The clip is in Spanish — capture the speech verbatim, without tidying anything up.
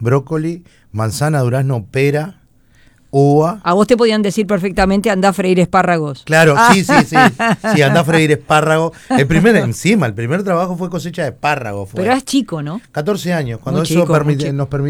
brócoli, manzana, durazno, pera, uva. A vos te podían decir perfectamente andá a freír espárragos. Claro, ah. sí, sí, sí. Sí, andá a freír espárragos. El primer, encima, el primer trabajo fue cosecha de espárragos. Fue. Pero eras chico, ¿no? catorce años, cuando muy eso chico, permite, muy nos permitió.